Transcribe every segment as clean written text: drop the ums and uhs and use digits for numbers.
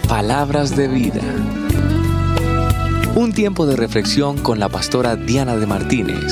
Palabras de vida. Un tiempo de reflexión con la pastora Diana de Martínez.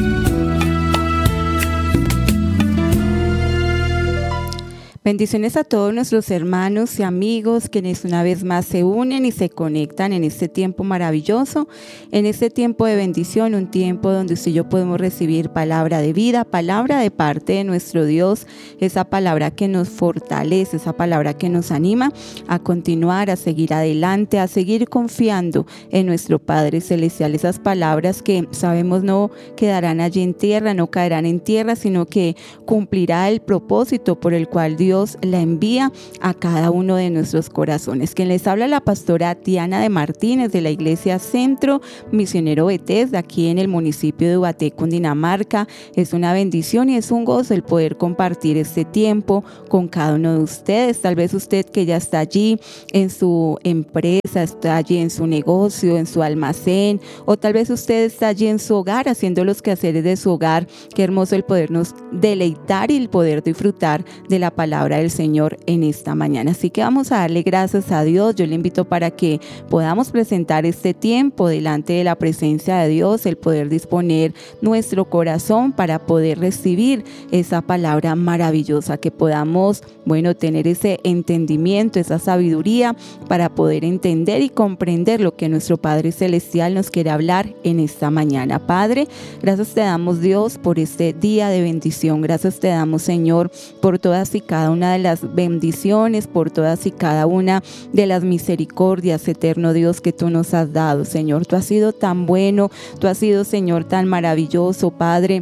Bendiciones a todos nuestros hermanos y amigos quienes una vez más se unen y se conectan en este tiempo maravilloso, en este tiempo de bendición, un tiempo donde usted y yo podemos recibir palabra de vida, palabra de parte de nuestro Dios, esa palabra que nos fortalece, esa palabra que nos anima a continuar, a seguir adelante, a seguir confiando en nuestro Padre Celestial, esas palabras que sabemos no quedarán allí en tierra, no caerán en tierra, sino que cumplirá el propósito por el cual Dios la envía a cada uno de nuestros corazones. Quien les habla la pastora Diana de Martínez de la Iglesia Centro Misionero Bethesda aquí en el municipio de Ubaté, Cundinamarca. Es una bendición y es un gozo el poder compartir este tiempo con cada uno de ustedes. Tal vez usted que ya está allí en su empresa, está allí en su negocio, en su almacén, o tal vez usted está allí en su hogar haciendo los quehaceres de su hogar. Qué hermoso el podernos deleitar y el poder disfrutar de la palabra del Señor en esta mañana. Así que vamos a darle gracias a Dios. Yo le invito para que podamos presentar este tiempo delante de la presencia de Dios, el poder disponer nuestro corazón para poder recibir esa palabra maravillosa, que podamos, tener ese entendimiento, esa sabiduría para poder entender y comprender lo que nuestro Padre Celestial nos quiere hablar en esta mañana. Padre, gracias te damos, Dios, por este día de bendición. Gracias te damos, Señor, por todas y cada una de las bendiciones, por todas y cada una de las misericordias, eterno Dios, que tú nos has dado, Señor. Tú has sido tan bueno, tú has sido, Señor, tan maravilloso, Padre.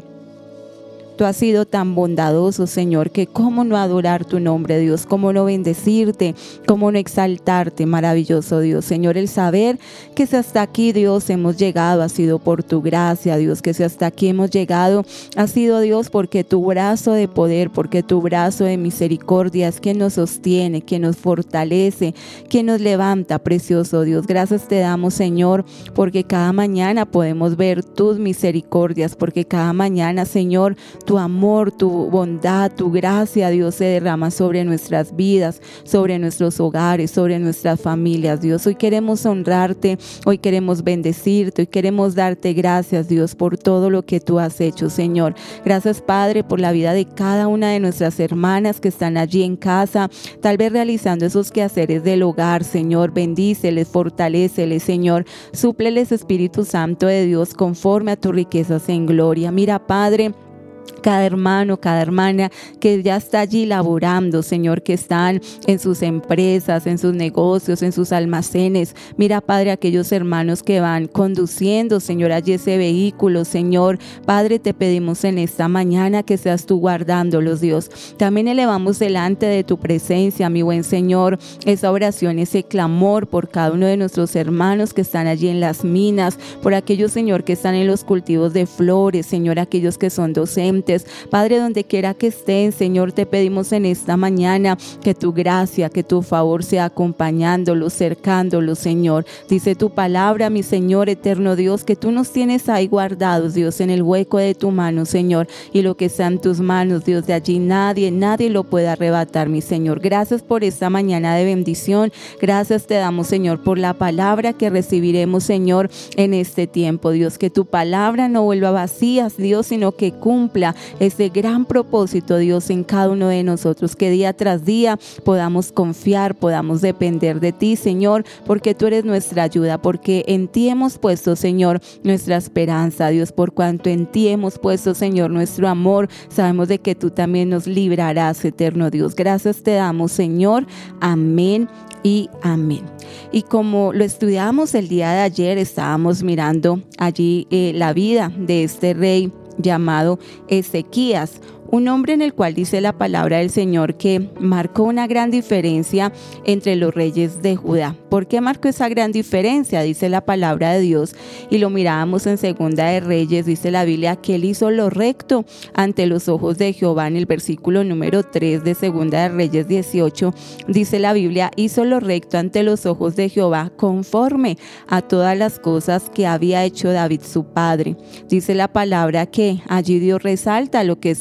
Tú has sido tan bondadoso, Señor, que cómo no adorar tu nombre, Dios, cómo no bendecirte, cómo no exaltarte, maravilloso Dios. Señor, el saber que si hasta aquí, Dios, hemos llegado ha sido por tu gracia, Dios, que si hasta aquí hemos llegado ha sido, Dios, porque tu brazo de poder, porque tu brazo de misericordia es quien nos sostiene, quien nos fortalece, quien nos levanta, precioso Dios. Gracias te damos, Señor, porque cada mañana podemos ver tus misericordias, porque cada mañana, Señor, tu amor, tu bondad, tu gracia, Dios, se derrama sobre nuestras vidas, sobre nuestros hogares, sobre nuestras familias, Dios. Hoy queremos honrarte, hoy queremos bendecirte, hoy queremos darte gracias, Dios, por todo lo que tú has hecho, Señor. Gracias, Padre, por la vida de cada una de nuestras hermanas que están allí en casa, tal vez realizando esos quehaceres del hogar, Señor. Bendíceles, fortaléceles, Señor. Súpleles, Espíritu Santo de Dios, conforme a tus riquezas en gloria. Mira, Padre, cada hermano, cada hermana que ya está allí laborando, Señor, que están en sus empresas, en sus negocios, en sus almacenes. Mira, Padre, aquellos hermanos que van conduciendo, Señor, allí ese vehículo, Señor. Padre, te pedimos en esta mañana que seas tú guardándolos, Dios. También elevamos delante de tu presencia, mi buen Señor, esa oración, ese clamor por cada uno de nuestros hermanos que están allí en las minas, por aquellos, Señor, que están en los cultivos de flores, Señor, aquellos que son docentes. Padre, donde quiera que estén, Señor, te pedimos en esta mañana que tu gracia, que tu favor sea acompañándolos, cercándolos, Señor. Dice tu palabra, mi Señor, eterno Dios, que tú nos tienes ahí guardados, Dios, en el hueco de tu mano, Señor, y lo que está en tus manos, Dios, de allí nadie lo puede arrebatar, mi Señor. Gracias por esta mañana de bendición. Gracias te damos, Señor, por la palabra que recibiremos, Señor, en este tiempo, Dios, que tu palabra no vuelva vacía, Dios, sino que cumpla ese gran propósito, Dios, en cada uno de nosotros, que día tras día podamos confiar, podamos depender de ti, Señor, porque tú eres nuestra ayuda, porque en ti hemos puesto, Señor, nuestra esperanza, Dios, por cuanto en ti hemos puesto, Señor, nuestro amor. Sabemos de que tú también nos librarás, eterno Dios. Gracias te damos, Señor. Amén y amén. Y como lo estudiamos el día de ayer, estábamos mirando allí la vida de este rey llamado Ezequías, un hombre en el cual dice la palabra del Señor que marcó una gran diferencia entre los reyes de Judá. ¿Por qué marcó esa gran diferencia? Dice la palabra de Dios, y lo mirábamos en Segunda de Reyes, dice la Biblia que él hizo lo recto ante los ojos de Jehová. En el versículo número 3 de Segunda de Reyes 18, dice la Biblia, hizo lo recto ante los ojos de Jehová conforme a todas las cosas que había hecho David su padre. Dice la palabra que allí Dios resalta lo que este hombre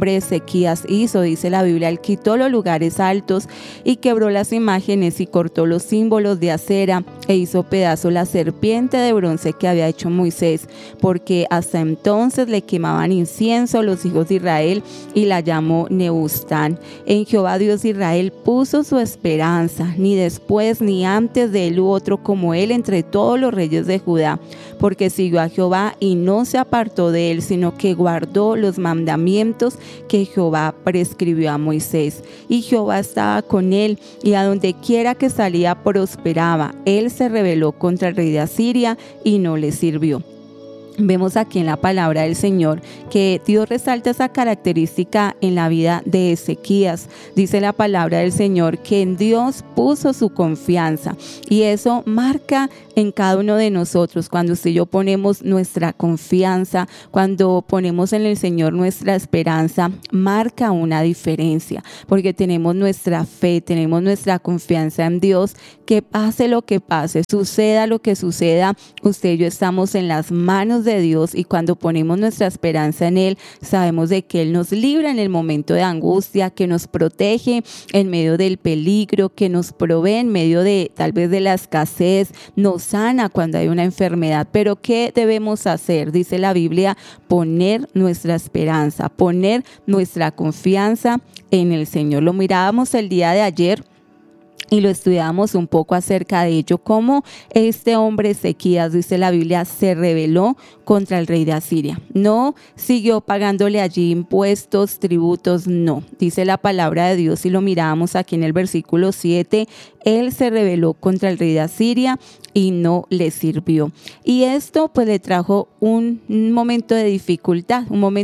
hombre Ezequías hizo, dice la Biblia, él quitó los lugares altos y quebró las imágenes y cortó los símbolos de acera e hizo pedazo la serpiente de bronce que había hecho Moisés, porque hasta entonces le quemaban incienso los hijos de Israel, y la llamó Nebustán. En Jehová Dios de Israel puso su esperanza, ni después ni antes de él hubo otro como él entre todos los reyes de Judá, porque siguió a Jehová y no se apartó de él, sino que guardó los mandamientos que Jehová prescribió a Moisés. Y Jehová estaba con él, y a donde quiera que salía prosperaba. Él se rebeló contra el rey de Asiria y no le sirvió. Vemos aquí en la palabra del Señor que Dios resalta esa característica en la vida de Ezequías. Dice la palabra del Señor que en Dios puso su confianza, y eso marca en cada uno de nosotros. Cuando usted y yo ponemos nuestra confianza, cuando ponemos en el Señor nuestra esperanza, marca una diferencia, porque tenemos nuestra fe, tenemos nuestra confianza en Dios, que pase lo que pase, suceda lo que suceda, usted y yo estamos en las manos de Dios, y cuando ponemos nuestra esperanza en Él, sabemos de que Él nos libra en el momento de angustia, que nos protege en medio del peligro, que nos provee en medio de tal vez de la escasez, nos sana cuando hay una enfermedad. Pero ¿qué debemos hacer? Dice la Biblia, poner nuestra esperanza, poner nuestra confianza en el Señor. Lo mirábamos el día de ayer y lo estudiamos un poco acerca de ello, cómo este hombre Ezequías, dice la Biblia, se rebeló contra el rey de Asiria. No siguió pagándole allí impuestos, tributos, no. Dice la palabra de Dios, y lo mirábamos aquí en el versículo 7, él se rebeló contra el rey de Asiria y no le sirvió. Y esto pues le trajo un momento de dificultad,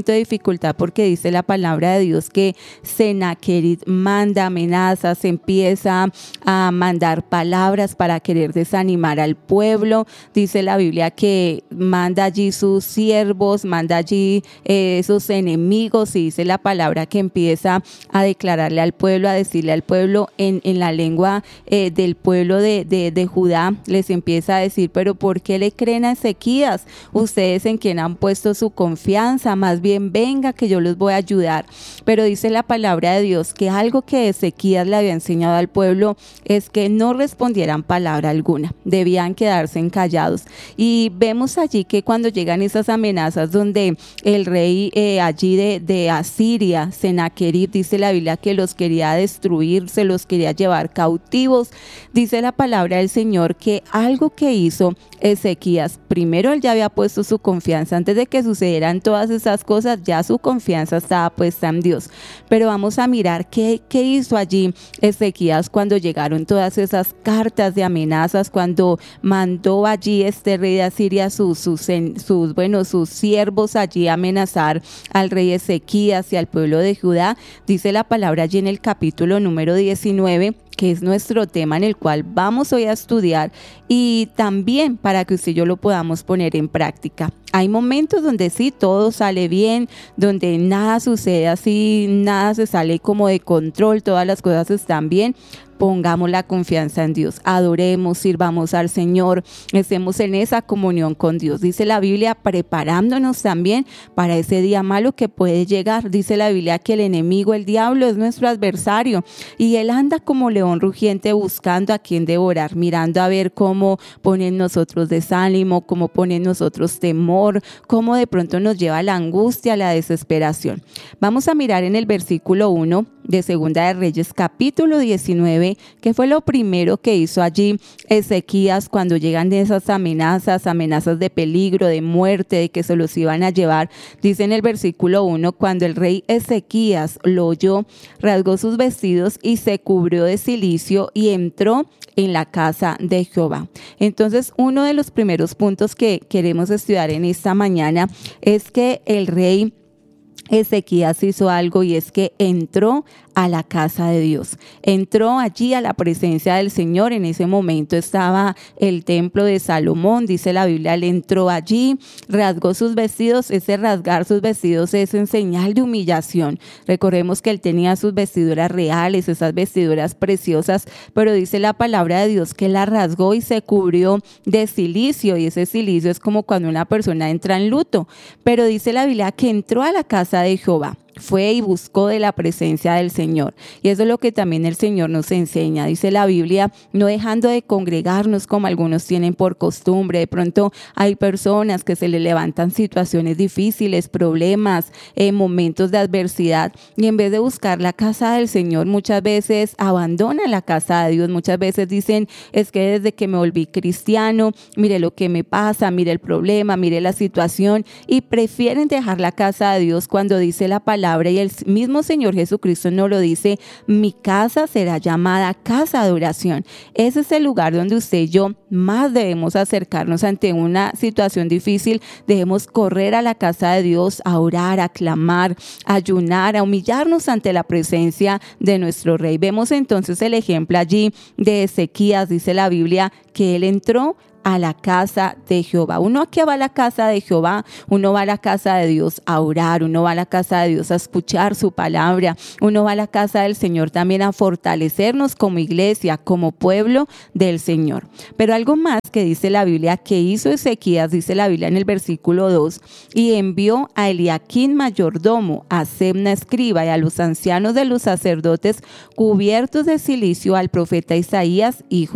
porque dice la palabra de Dios que Senaquerib manda amenazas, empieza a mandar palabras para querer desanimar al pueblo. Dice la Biblia que manda allí sus siervos, manda allí esos enemigos, y dice la palabra que empieza a declararle al pueblo, a decirle al pueblo en la lengua del pueblo de Judá, les empieza a decir, pero ¿por qué le creen a Ezequías? Ustedes en quien han puesto su confianza, más bien venga que yo los voy a ayudar. Pero dice la palabra de Dios que algo que Ezequías le había enseñado al pueblo es que no respondieran palabra alguna, debían quedarse callados. Y vemos allí que cuando llegan esas amenazas donde el rey allí de Asiria, Senaquerib, dice la Biblia que los quería destruir, se los quería llevar cautivos, dice la palabra del Señor que algo que hizo Ezequías, primero él ya había puesto su confianza, antes de que sucedieran todas esas cosas, ya su confianza estaba puesta en Dios. Pero vamos a mirar qué hizo allí Ezequías cuando llegaron todas esas cartas de amenazas, cuando mandó allí este rey de Asiria sus siervos allí a amenazar al rey Ezequías y al pueblo de Judá. Dice la palabra allí en el capítulo número 19, que es nuestro tema en el cual vamos hoy a estudiar, y también para que usted y yo lo podamos poner en práctica. Hay momentos donde sí, todo sale bien, donde nada sucede así, nada se sale como de control, todas las cosas están bien. Pongamos la confianza en Dios, adoremos, sirvamos al Señor, estemos en esa comunión con Dios. Dice la Biblia, preparándonos también para ese día malo que puede llegar. Dice la Biblia que el enemigo, el diablo, es nuestro adversario, y él anda como león rugiente buscando a quien devorar, mirando a ver cómo pone en nosotros desánimo, cómo pone en nosotros temor, cómo de pronto nos lleva a la angustia, a la desesperación. Vamos a mirar en el versículo 1 de Segunda de Reyes, capítulo 19, que fue lo primero que hizo allí Ezequías cuando llegan de esas amenazas de peligro, de muerte, de que se los iban a llevar. Dice en el versículo 1, cuando el rey Ezequías lo oyó, rasgó sus vestidos y se cubrió de cilicio y entró en la casa de Jehová. Entonces, uno de los primeros puntos que queremos estudiar en esta mañana es que el rey Ezequías hizo algo, y es que entró a la casa de Dios, entró allí a la presencia del Señor. En ese momento estaba el templo de Salomón, dice la Biblia, él entró allí, rasgó sus vestidos. Ese rasgar sus vestidos es en señal de humillación. Recordemos que él tenía sus vestiduras reales, esas vestiduras preciosas, pero dice la palabra de Dios que la rasgó y se cubrió de cilicio, y ese cilicio es como cuando una persona entra en luto. Pero dice la Biblia que entró a la casa de Jehová. fue y buscó de la presencia del Señor. Y eso es lo que también el Señor nos enseña. Dice la Biblia, no dejando de congregarnos como algunos tienen por costumbre. De pronto hay personas que se les levantan situaciones difíciles, problemas, momentos de adversidad, y en vez de buscar la casa del Señor, muchas veces abandonan la casa de Dios. Muchas veces dicen, es que desde que me volví cristiano, mire lo que me pasa, mire el problema, mire la situación, y prefieren dejar la casa de Dios cuando dice la palabra, y el mismo Señor Jesucristo nos lo dice, mi casa será llamada casa de oración. Ese es el lugar donde usted y yo más debemos acercarnos ante una situación difícil. Debemos correr a la casa de Dios a orar, a clamar, a ayunar, a humillarnos ante la presencia de nuestro Rey. Vemos entonces el ejemplo allí de Ezequías. Dice la Biblia que él entró a la casa de Jehová. Uno aquí va a la casa de Jehová, uno va a la casa de Dios a orar, uno va a la casa de Dios a escuchar su palabra, uno va a la casa del Señor también a fortalecernos como iglesia, como pueblo del Señor. Pero algo más que dice la Biblia que hizo Ezequías, dice la Biblia en el versículo 2, y envió a Eliaquín mayordomo, a Sebna escriba y a los ancianos de los sacerdotes cubiertos de cilicio al profeta Isaías, hijo